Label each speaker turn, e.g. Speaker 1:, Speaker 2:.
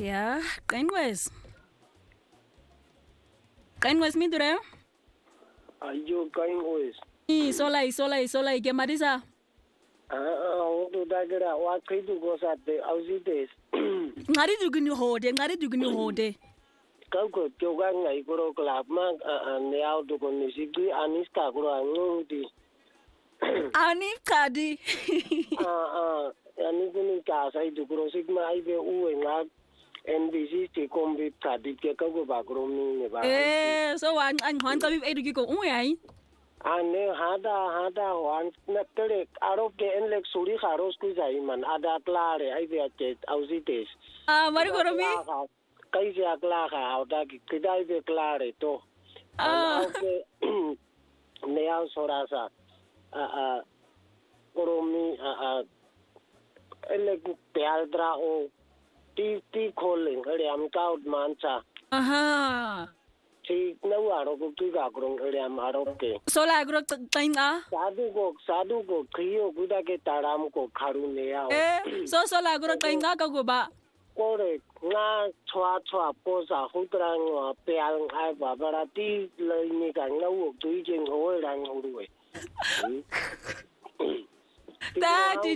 Speaker 1: Yeah, Qenqwes. Qenqwes midure?
Speaker 2: Ayo Qenqwes.
Speaker 1: Isola ke Marisa.
Speaker 2: Udu dagira wa khidu go satte ausites.
Speaker 1: Ngari duguni hode.
Speaker 2: Kauko kyoga ngai koro club ma ne auto con nisiki aniska koro anguti.
Speaker 1: Anif kadi.
Speaker 2: Ani kuni ka sai du koro sigma ai be uwe nga NBC ti kombi kadi ke kauko ba koro mi ne ba.
Speaker 1: So an hwan ka bi edu ko ai.
Speaker 2: Ane hada wan na tere arop ke enlek suri kharos ku jai man ada klare ai be chet ausites.
Speaker 1: Mari koro mi.
Speaker 2: Kai se akla ka auta ki kidai be klare to. Okay. Ne au sorasa. Koromi elek pealdra o ti kholing ere am kaut mancha.
Speaker 1: Aha.
Speaker 2: Ti nau aro ko ki ga krong ere am aro ke.
Speaker 1: Sola agro tainga.
Speaker 2: Sadu ko kriyo guda ke taram ko kharu ne ao.
Speaker 1: Sola agro tainga ka go ba.
Speaker 2: Kore nga chwa posa hutrang peal ai ba barati le ni ka ngau tu jing ho rang ho ruwe.